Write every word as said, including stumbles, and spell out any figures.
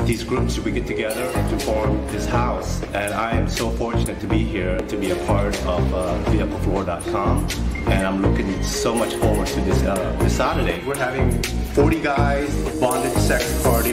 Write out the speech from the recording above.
these groups, we get together to form this house. And I am so fortunate to be here, to be a part of uh, vehicle floor dot com. And I'm looking so much forward to this, uh, this Saturday. We're having forty guys bonded sex party.